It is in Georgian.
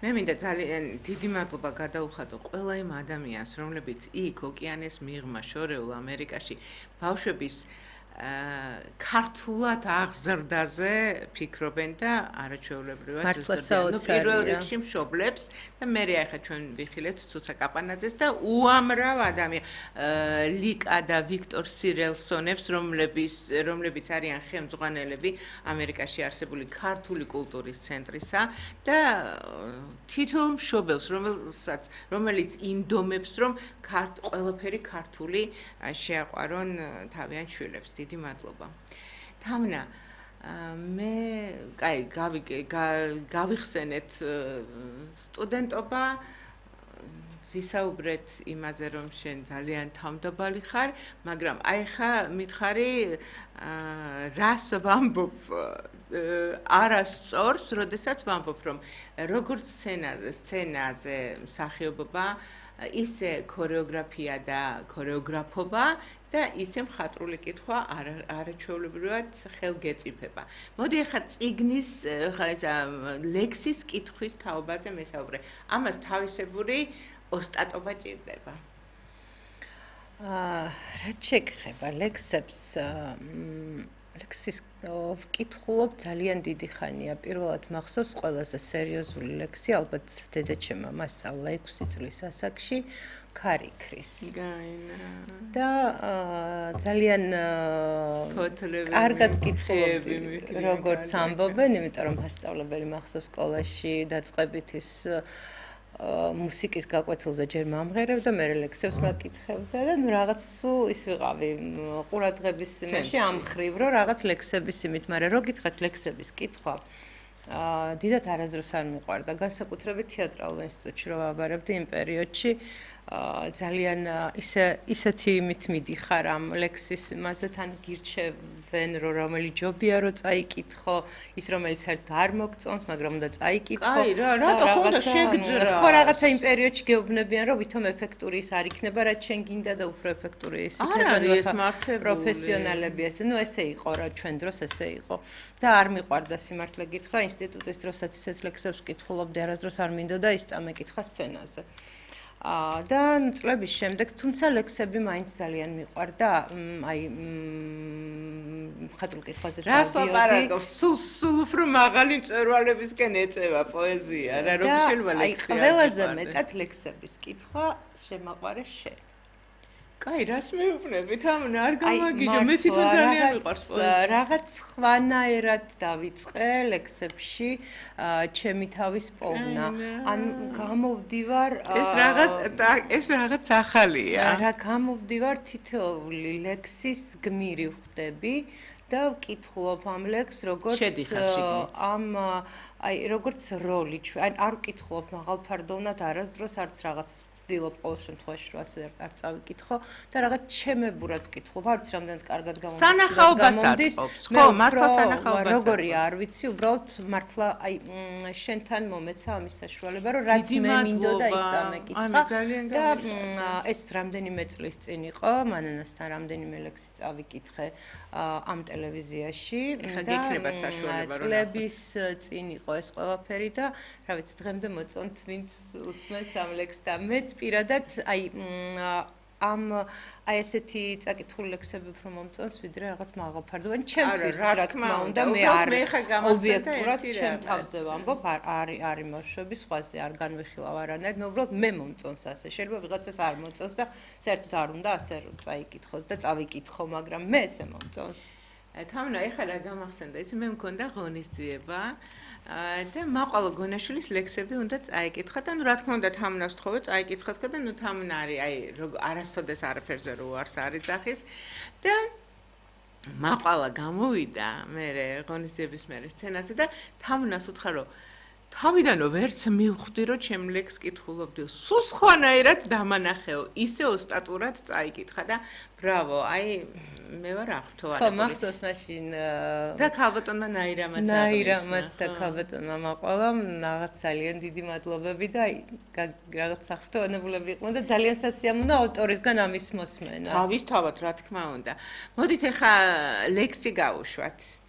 მე მინდა ძალიან დიდი მადლობა გადაუხადო ყველა იმ ადამიანს, რომლებიც იქ ოკეანეს მიღმა შორეულ ამერიკაში ბავშვების ქართულად აღზრდაზე ფიქრობენ და არაჩვეულებრივად ზრდიან. პირველ რიგში მშობლებს და მე ახლა ჩვენ ვიხილეთ ცუცა კაპანაძეს და უამრავ ლიკა და ვიქტორ სირელსონებს, რომლებიც არიან ხელმძღვანელები ამერიკაში არსებული ქართული კულტურის ცენტრისა და თითოეულ მშობელს, რომელიც ინდომებს, რომ ყველაფერი ქართული შეაყვარონ თავიანთ შვილებს. დიდი მადლობა. თამნა, მე გავიხსენეთ სტუდენტობა, ვისაუბრეთ იმაზე, რომ შენ ძალიან თავმდაბალი ხარ, მაგრამ აი ხა მითხარი რას ვამბობ არასწორს, როდესაც ვამბობ, რომ როგორც სცენაზე მსახიობობა, ისე ქორეოგრაფია და ქორეოგრაფობა და ისე მხატვრული კითხვა არაჩვეულებრივად ხელგეწიფება. მოდი ახლა წიგნის ლექსის კითხვის თაობაზე მესაუბრე. ამას თავისებური ოსტატობა ჭირდება. რაც შეგეხება ლექსებს ლექსის ვკითხულობ ძალიან დიდი ხანია. პირველად მახსოვს ყველაზე სერიოზული ლექსი, ალბათ დედაჩემმა მასწავლა 6 წლის ასაკში, ქარიქრის. და ძალიან კარგად ვკითხულობდი, როგორც ამბობენ, იმიტომ რომ მასწავლებელი მახსოვს სკოლაში დაწყებით ის მუსიკის გაკვეთილზე ჯერ მომღერებდა, მე ლექსებს მაკითხებდა და რაღაც ის ვიყავი ყურადღების იმაში ამხრივ, რომ რაღაც ლექსების იმით, მაგრამ რო გითხრათ ლექსების კითხვა დიდად არასდროს არ მიყვარდა, განსაკუთრებით თეატრალურ ინსტიტუტში რო ვაბარებდი იმ პერიოდში ძალიან ისეთი იმით მიდიხარ ამ ლექსის მასზე თან გირჩევენ რომ რომელი ჯობია რომ წაიკითხო ის რომელიც საერთოდ არ მოგწონს მაგრამ უნდა წაიკითხო აი რატო ხოდა შეგძრა ხო რაღაცა იმ პერიოდში გეუბნებიან რომ ვითომ ეფექტური ის არ იქნება რაც შენ გინდა და უფრო ეფექტური ის იქნება პროფესიონალები ესე ნუ ესე იყო რა ჩვენ დროს ესე იყო და არ მიყვარდა სიმართლე გითხრა ინსტიტუტის დროსაც ისეთ ლექსებს ვკითხულობდი არასდროს არ მინდოდა ის წამეკითხა სცენაზე და წლების შემდეგ თუმცა ლექსები მაინც ძალიან მიყვარდა აი მხატვრულ კითხვაზე რას ლაპარაკობ სულ უფრო მაღალი მწერვალებისკენ ეწევა პოეზია რა როგორ შეიძლება ლექსი აი ყველაზე მეტად ლექსების კითხვა შემაყვარე შენ კაი, რას მეუბნები? თამნა არ გამაგიჟო, მე თვითონ ძალიან მიყვარს პოეზია. რაღაც ხვანაერად დავიწყე ლექსებში ჩემი თავის პოვნა. ან გამოვდივარ ეს რაღაც ახალია. რა გამოვდივარ თითოეული ლექსის გმირი ვხდები და ვკითხულობ ამ ლექსს როგორც ამ აი როგორც როლი ჩვენ არ ვკითხულობ მაღალფარდოვნად არასდროს არც რაღაცას ვცდილობ ყოველ შემთხვევაში რომ ასე არ წავიკითხო და რაღაც ჩემებურად ვკითხულობ არ ვიცი რამდენად კარგად გამოდის სანახაობასაც ხო მართლა სანახაობასაც როგორი არ ვიცი უბრალოდ მართლა აი შენთან მომეცა ამის საშუალება რომ რაც მე მინდოდა ის წამეკითხა და ეს რამდენიმე წლის წინ იყო მანანასთან რამდენიმე ლექსი წავიკითხე ამ ტელევიზიაში და წლების წინ იყო ეს ყველაფერი და რა ვიცი დღემდე მოწონთ ვინც უსმენს ამ ლექსს და მეც პირადად აი ამ აი ესეთი წაკითხული ლექსები უფრო მომწონს ვიდრე რაღაც მაღალფარდოვანი ჩემთვის რა თქმა უნდა მე არ ობიექტურად ჩემ თავზე ვამბობ არ იმოშვები სხვაზე არ განვიხილავ არანაირ მე უბრალოდ მე მომწონს ასე შეიძლება ვიღაცას არ მოწონს და საერთოდ არ უნდა ასე წაიკითხოს და წავიკითხო მაგრამ მე ესე მომწონს თამნა ეხლა რა გამახსენდა იცი მე მქონდა ღონისძიება და მაყვალო გონაშვილის ლექსები უნდა წაიკითხა და ნუ რა თქმა უნდა თამნას თხოვე წაიკითხა და ნუ თამნა არის აი არასოდეს არაფერზე რო არს არის ძახის და მაყვალა გამოვიდა მე ღონისძიების მერე სცენაზე და თამნას უთხრა რომ თავიდანო ვერც მივხვდი რომ ჩემ ლექსს კითხულობდი სულ სხვანაირად დამანახეო ისე ოსტატურად წაიკითხა და ბრავო აი მე ვარ აღფრთოვანებული ხო მახსოვს მაშინ და ქალბატონმა ნაირამაც და ქალბატონმა მაყვალა რაღაც ძალიან დიდი მადლობები და აი რაღაც აღფრთოვანებულები იყვნენ და ძალიან სასიამოვნო ავტორისგან ამის მოსმენა თავისთავად რა თქმა უნდა მოდით ახლა ლექსი გავუშვათ